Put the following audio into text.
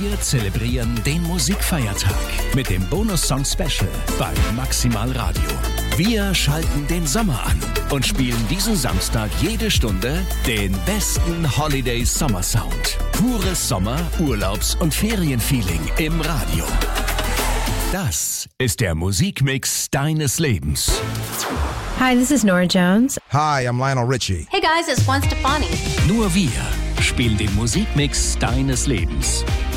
Wir zelebrieren den Musikfeiertag mit dem Bonus-Song Special bei Maximal Radio. Wir schalten den Sommer an und spielen diesen Samstag jede Stunde den besten Holiday-Sommer-Sound. Pures Sommer-, Urlaubs- und Ferienfeeling im Radio. Das ist der Musikmix deines Lebens. Hi, this is Norah Jones. Hi, I'm Lionel Richie. Hey guys, it's Gwen Stefani. Nur wir spielen den Musikmix deines Lebens.